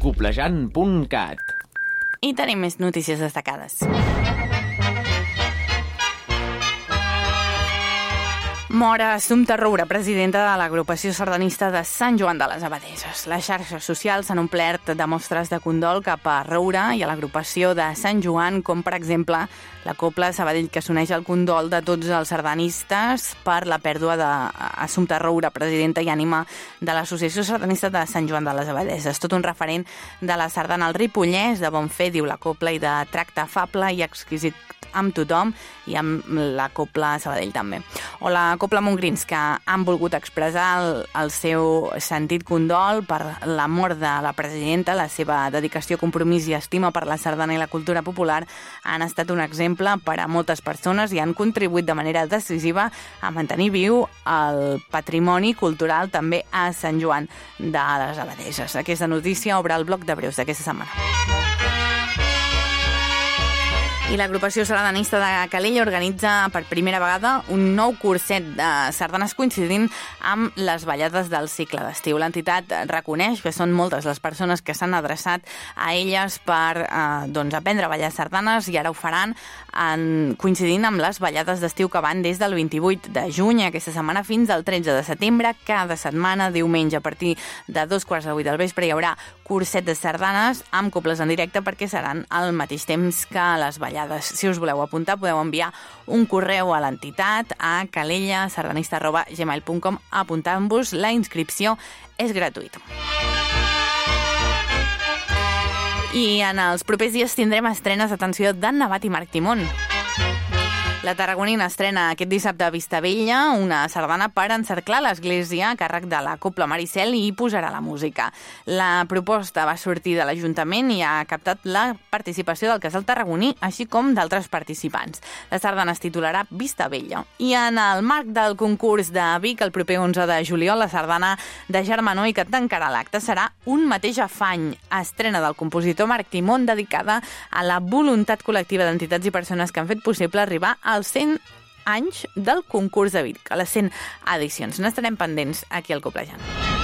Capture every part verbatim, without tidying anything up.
coplejant punt cat. I tenim més notícies destacades. Mor Assumpta Roura, presidenta de l'agrupació sardanista de Sant Joan de les Abadesses. Les xarxes socials s'han omplert de mostres de condol cap a Roura i a l'agrupació de Sant Joan, com per exemple la Cobla Sabadell, que s'uneix al condol de tots els sardanistes per la pèrdua d'Assumpta Roura, presidenta i ànima de l'Associació Sardanista de Sant Joan de les Abadesses. Tot un referent de la sardana al Ripollès, de bon fer, diu la Cobla, i de tracte afable i exquisit amb tothom, i amb la Cobla Sabadell també. O la Cobla Montgrins, que han volgut expressar el, el seu sentit condol per la mort de la presidenta, la seva dedicació, compromís i estima per la sardana i la cultura popular han estat un exemple per a moltes persones i han contribuït de manera decisiva a mantenir viu el patrimoni cultural també a Sant Joan de les Abadesses. Aquesta notícia obre el bloc de breus d'aquesta setmana. I l'agrupació sardanista de Calella organitza per primera vegada un nou curset de sardanes coincidint amb les ballades del cicle d'estiu. L'entitat reconeix que són moltes les persones que s'han adreçat a elles per eh, doncs, aprendre a ballar sardanes, i ara ho faran en, coincidint amb les ballades d'estiu que van des del vint-i-vuit de juny aquesta setmana fins al tretze de setembre. Cada setmana, diumenge, a partir de dos quarts de vuit del vespre, hi haurà curset de sardanes amb cobles en directe, perquè seran al mateix temps que les ballades. Si us voleu apuntar, podeu enviar un correu a l'entitat a calella sardanista arroba gmail punt com apuntant-vos. La inscripció és gratuïta. I en els propers dies tindrem estrenes, atenció, d'en Navat i Marc Timón. La tarragonina estrena aquest dissabte a Vistabella una sardana per encerclar l'església a càrrec de la Cobla Maricel, i hi posarà la música. La proposta va sortir de l'Ajuntament i ha captat la participació del casal tarragoní, així com d'altres participants. La sardana es titularà Vistabella. I en el marc del concurs de Vic, el proper onze de juliol, la sardana de Germanó, i que tancarà l'acte, serà Un mateix afany, estrena del compositor Marc Timón, dedicada a la voluntat col·lectiva d'entitats i persones que han fet possible arribar als cent anys del concurs de Vic, a les cent edicions. N'estarem pendents aquí al Coplejant.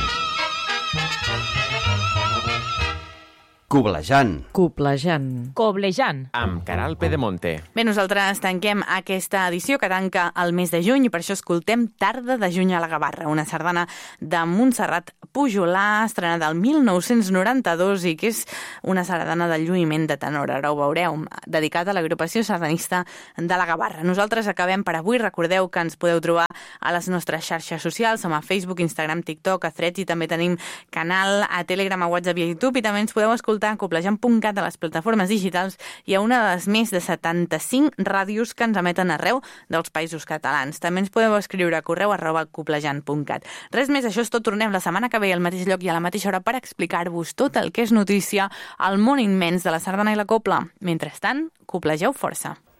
Coblejant. Coblejant. Coblejant. Amb Caral Pedemonte. Bé, nosaltres tanquem aquesta edició que tanca el mes de juny, i per això escoltem Tarda de juny a la Gavarra, una sardana de Montserrat Pujolà, estrenada el mil nou-cents noranta-dos, i que és una sardana del lluïment de tenor, ara ho veureu, dedicada a l'agrupació sardanista de la Gavarra. Nosaltres acabem per avui. Recordeu que ens podeu trobar a les nostres xarxes socials, som a Facebook, Instagram, TikTok, a Threads, i també tenim canal a Telegram, a WhatsApp i a YouTube, i també ens podeu escoltar a coplejant punt cat a les plataformes digitals i a una de les més de setanta-cinc ràdios que ens emeten arreu dels països catalans. També ens podeu escriure a correu arroba coplejant punt cat. Res més, això és tot. Tornem la setmana que ve al mateix lloc i a la mateixa hora per explicar-vos tot el que és notícia al món immens de la sardana i la copla. Mentrestant, coplegeu força.